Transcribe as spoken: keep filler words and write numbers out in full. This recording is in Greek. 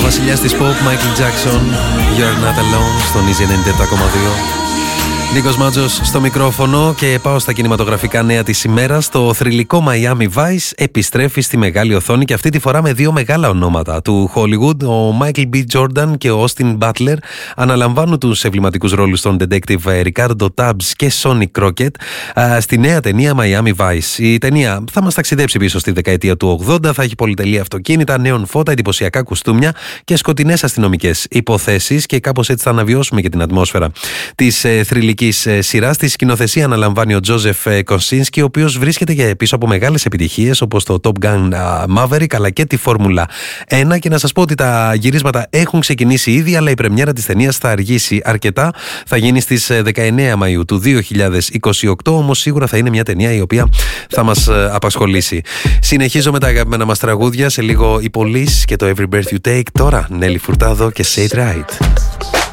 βασιλιάς της pop, Michael Jackson, You're Not Alone, στον Easy ενενήντα επτά κόμμα δύο. Νίκος Μάτζος στο μικρόφωνο και πάω στα κινηματογραφικά νέα της ημέρας. Το θρυλικό Miami Vice επιστρέφει στη μεγάλη οθόνη και αυτή τη φορά με δύο μεγάλα ονόματα του Hollywood. Ο Michael B. Jordan και ο Austin Butler αναλαμβάνουν τους εμβληματικούς ρόλους των detective Ricardo Tubbs και Sonny Crockett στη νέα ταινία Miami Vice. Η ταινία θα μας ταξιδέψει πίσω στη δεκαετία του ογδόντα, θα έχει πολυτελή αυτοκίνητα, νέων φώτα, εντυπωσιακά κουστούμια και σκοτεινές αστυνομικές υποθέσεις και κάπως έτσι θα αναβιώσουμε και την ατμόσφαιρα της ε, θρυλικής σειράς. Τη σκηνοθεσία αναλαμβάνει ο Τζόζεφ Κονσίνσκι, ο οποίος βρίσκεται πίσω από μεγάλες επιτυχίες όπως το Top Gun Maverick αλλά και τη Φόρμουλα ένα. Και να σας πω ότι τα γυρίσματα έχουν ξεκινήσει ήδη, αλλά η πρεμιέρα της ταινίας θα αργήσει αρκετά. Θα γίνει στις δεκαεννέα Μαΐου του δύο χιλιάδες είκοσι οκτώ, όμως σίγουρα θα είναι μια ταινία η οποία θα μας απασχολήσει. Συνεχίζω με τα αγαπημένα μας τραγούδια. Σε λίγο η Police και το Every Breath You Take. Τώρα Νέλη Φουρτάδο και Say It Right.